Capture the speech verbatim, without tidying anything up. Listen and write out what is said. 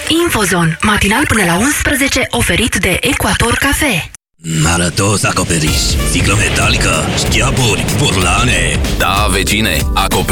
Infozone, matinal până la unsprezece, oferit de Ecuator Cafe. Arătos acoperiș, sticlă metalică, șchiaburi, burlane. Da, vecine, acoperiș